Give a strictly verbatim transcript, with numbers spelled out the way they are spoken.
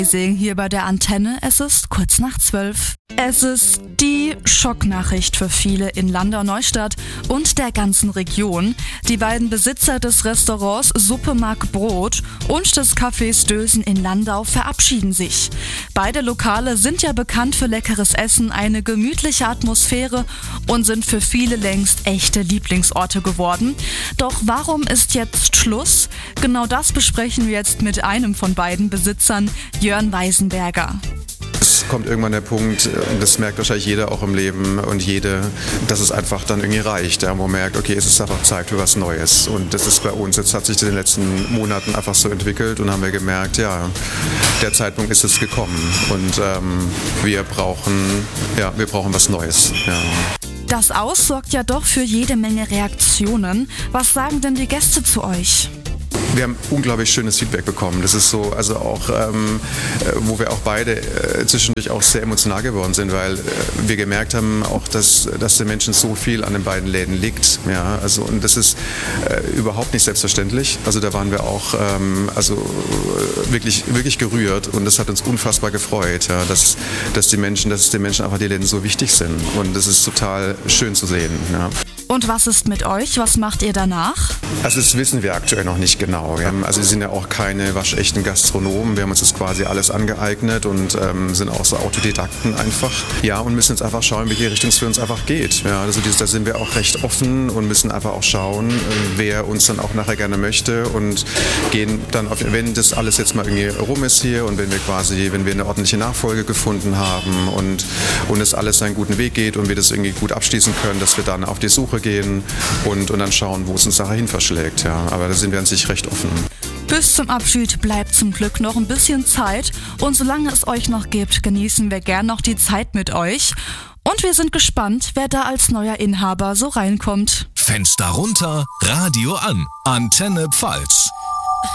Wir sehen hier bei der Antenne, es ist kurz nach zwölf. Es ist die Schocknachricht für viele in Landau-Neustadt und der ganzen Region. Die beiden Besitzer des Restaurants Suppe mag Brot und des Cafés Dösen in Landau verabschieden sich. Beide Lokale sind ja bekannt für leckeres Essen, eine gemütliche Atmosphäre und sind für viele längst echte Lieblingsorte geworden. Doch warum ist jetzt Schluss? Genau das besprechen wir jetzt mit einem von beiden Besitzern, Jörn Weisenberger. Es kommt irgendwann der Punkt, und das merkt wahrscheinlich jeder auch im Leben und jede, dass es einfach dann irgendwie reicht, ja, wo man merkt, okay, es ist einfach Zeit für was Neues. Und das ist bei uns, jetzt hat sich in den letzten Monaten einfach so entwickelt und haben wir gemerkt, ja, der Zeitpunkt ist jetzt gekommen und ähm, wir brauchen, ja, wir brauchen was Neues. Ja. Das Aus sorgt ja doch für jede Menge Reaktionen. Was sagen denn die Gäste zu euch? Wir haben unglaublich schönes Feedback bekommen. Das ist so, also auch, ähm, wo wir auch beide äh, zwischendurch auch sehr emotional geworden sind, weil äh, wir gemerkt haben auch, dass, dass den Menschen so viel an den beiden Läden liegt. Ja, also, und das ist äh, überhaupt nicht selbstverständlich. Also da waren wir auch ähm, also, äh, wirklich, wirklich gerührt und das hat uns unfassbar gefreut, ja, dass, dass, die Menschen, dass den Menschen einfach die Läden so wichtig sind. Und das ist total schön zu sehen. Ja. Und was ist mit euch? Was macht ihr danach? Also das wissen wir aktuell noch nicht genau. Wir haben, also wir sind ja auch keine waschechten Gastronomen. Wir haben uns das quasi alles angeeignet und ähm, sind auch so Autodidakten einfach. Ja, und müssen jetzt einfach schauen, welche Richtung es für uns einfach geht. Ja, also dieses, da sind wir auch recht offen und müssen einfach auch schauen, wer uns dann auch nachher gerne möchte und gehen dann, auf, wenn das alles jetzt mal irgendwie rum ist hier und wenn wir quasi, wenn wir eine ordentliche Nachfolge gefunden haben und, und es alles seinen guten Weg geht und wir das irgendwie gut abschließen können, dass wir dann auf die Suche gehen und, und dann schauen, wo es uns nachher hin verschlägt. Ja. Aber da sind wir an sich recht offen. Bis zum Abschied bleibt zum Glück noch ein bisschen Zeit und solange es euch noch gibt, genießen wir gern noch die Zeit mit euch. Und wir sind gespannt, wer da als neuer Inhaber so reinkommt. Fenster runter, Radio an, Antenne Pfalz.